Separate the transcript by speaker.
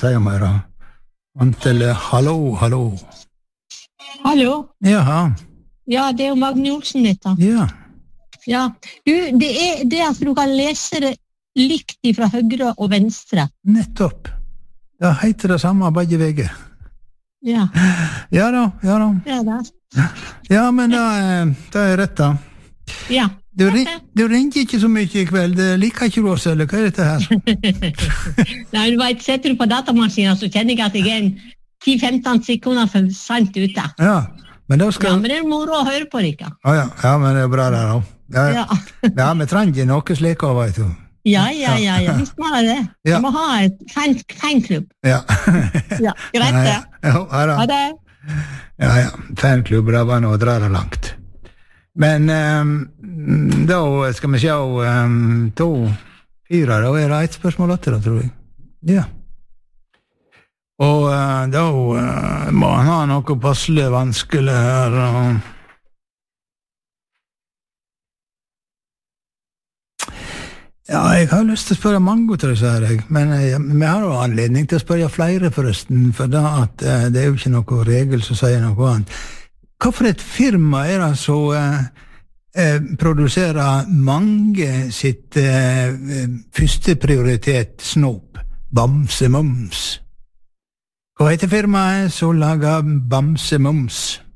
Speaker 1: säger man då. Antele, hallå.
Speaker 2: Hallo?
Speaker 1: Jaha.
Speaker 2: Ja, det er jo Magne Olsen ditt da.
Speaker 1: Ja.
Speaker 2: Ja. Du, det er det at du kan lese det likt fra høyre og venstre.
Speaker 1: Nettopp. Det heter det samme begge veger.
Speaker 2: Ja.
Speaker 1: Ja da.
Speaker 2: Det er det.
Speaker 1: Ja, men det er rett da.
Speaker 2: Ja.
Speaker 1: Du ringer ikke så mye I kveld. Liker ikke du oss, eller hva er dette her?
Speaker 2: Nei, du vet, setter du på datamaskinen, så kjenner jeg at jeg er en 10-15 sekunder for sent ute.
Speaker 1: Ja, men da skal...
Speaker 2: Ja, men det er moro å høre på, Rika.
Speaker 1: Ja, men det er bra der da. Ja, vi trenger noe slik av, vet du.
Speaker 2: Ja, visst må det. Jeg må ha et fanklubb.
Speaker 1: Ja.
Speaker 2: Ja, greit det.
Speaker 1: Ja,
Speaker 2: Ha det.
Speaker 1: Ja, fanklubb, det var noe å dra det langt. Men da skal vi se 2-4, da er det et spørsmål etter, tror jeg. Ja. Og da må han ha noe passelig vanskelig her. Ja, jeg har lyst til å spørre mange til disse her, men vi har jo anledning til å spørre flere forresten, for da at det er jo ikke noe regel som sier noe annet. Hva for et firma er det som produserer mange sitt første prioritet snop, Bamse Mums? Hva heter firmaet som lager Bamse Mums?